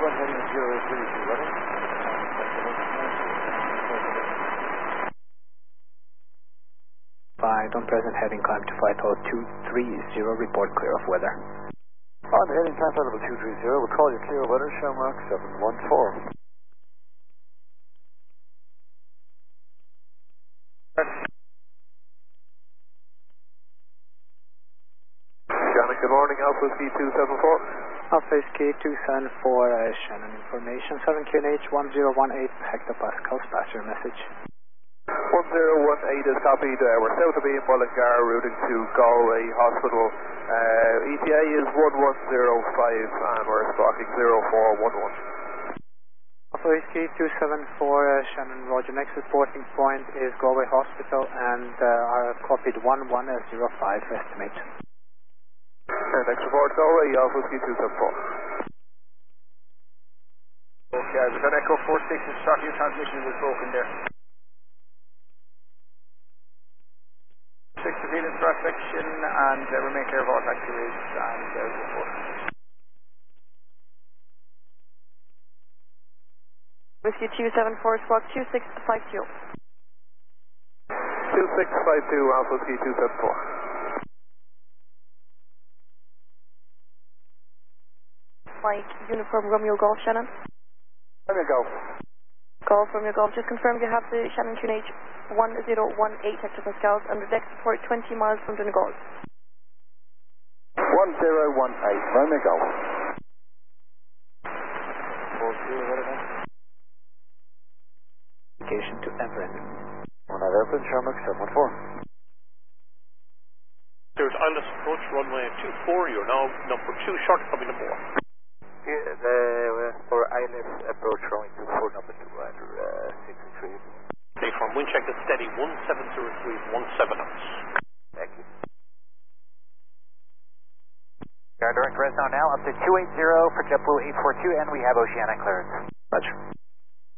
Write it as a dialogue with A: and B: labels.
A: 1 heading 032, ready?
B: Flight on present heading, climb to flight level 230, report clear of weather.
A: On the heading, climb flight level 230, we'll call you clear of weather, Shamrock 714.
C: 'Good morning, Alpha Whiskey 274.
B: Alpha Whiskey 274, Shannon information, 7QNH 1018 hectopascals, pass your message.
C: 1018 is copied, we're south of Beam, Mullingar, routing to Galway Hospital. ETA is 1105 and we're stalking 0411.
B: Alpha Whiskey 274, Shannon, roger, next reporting point is Galway Hospital and our copied 1105 estimate.
C: Next report, Galway, Alpha Whiskey 274.
A: Okay, we've got Echo 46, and start your transmission was broken there. 6 to field introspection and remain clear of all taxiways and report.
D: Whiskey 274, squawk 2652.
C: 2652, Alpha Whiskey 274.
D: Mike, Uniform Romeo Golf, Shannon.
A: There we go.
D: Golf Romeo Golf, just confirmed you have the Shannon QNH 1018 hectopascals under deck support 20 miles from Donegal.
A: 1018, Romeo Golf.
B: Indication to Everett.
A: On that airplane, Shamrock 714.
E: There's Isles approach runway 24, you're now number 2, short coming number 1.
A: For Isles approach runway 24, number 2, under 63.
E: Okay, from wind check is steady, 1703, 17 knots.
A: Thank you.
F: Our direct rest now up to 280 for JetBlue 842, and we have oceanic clearance.
B: Roger.